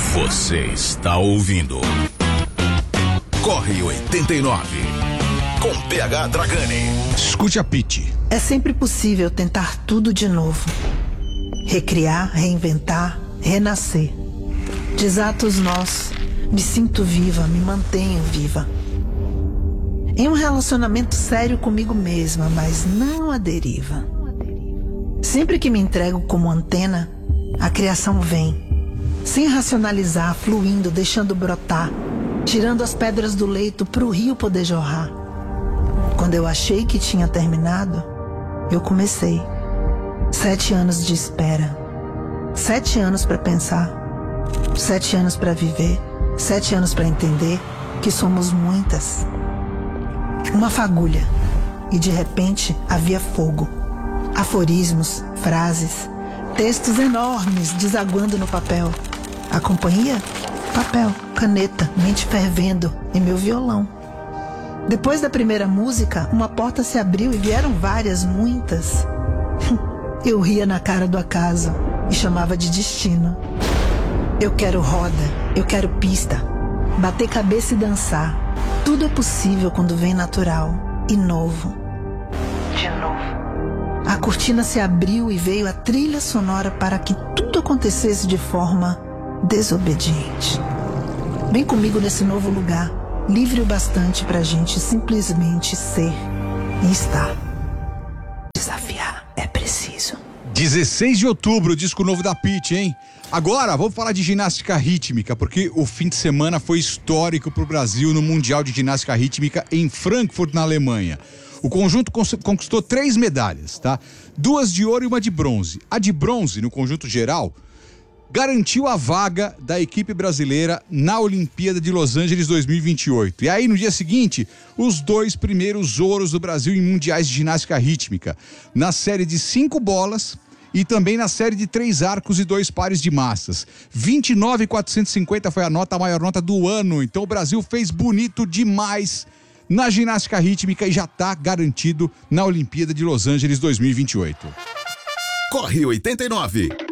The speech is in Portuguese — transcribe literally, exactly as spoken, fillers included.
Você está ouvindo Corre oitenta e nove com P H Dragani. Escute a Pitty. É sempre possível tentar tudo de novo. Recriar, reinventar, renascer. Desato os nós, me sinto viva, me mantenho viva. Em um relacionamento sério comigo mesma, mas não à deriva. Sempre que me entrego como antena, a criação vem. Sem racionalizar, fluindo, deixando brotar, tirando as pedras do leito pro rio poder jorrar. Quando eu achei que tinha terminado, eu comecei. Sete anos de espera. Sete anos pra pensar. Sete anos pra viver. Sete anos pra entender que somos muitas. Uma fagulha. E de repente havia fogo. Aforismos, frases, textos enormes desaguando no papel. A companhia? Papel, caneta, mente fervendo e meu violão. Depois da primeira música, uma porta se abriu e vieram várias, muitas. Eu ria na cara do acaso e chamava de destino. Eu quero roda, eu quero pista, bater cabeça e dançar. Tudo é possível quando vem natural e novo. De novo. A cortina se abriu e veio a trilha sonora para que tudo acontecesse de forma desobediente. Vem comigo nesse novo lugar, livre o bastante pra gente simplesmente ser e estar. Desafiar é preciso. dezesseis de outubro, disco novo da Pitty, hein? Agora, vamos falar de ginástica rítmica, porque o fim de semana foi histórico pro Brasil no Mundial de Ginástica Rítmica em Frankfurt, na Alemanha. O conjunto conquistou três medalhas, tá? Duas de ouro e uma de bronze. A de bronze, no conjunto geral, garantiu a vaga da equipe brasileira na Olimpíada de Los Angeles dois mil e vinte e oito. E aí, no dia seguinte, os dois primeiros ouros do Brasil em mundiais de ginástica rítmica, na série de cinco bolas e também na série de três arcos e dois pares de massas. vinte e nove mil quatrocentos e cinquenta foi a nota, a maior nota do ano. Então o Brasil fez bonito demais na ginástica rítmica e já está garantido na Olimpíada de Los Angeles dois mil e vinte e oito. Corre oitenta e nove.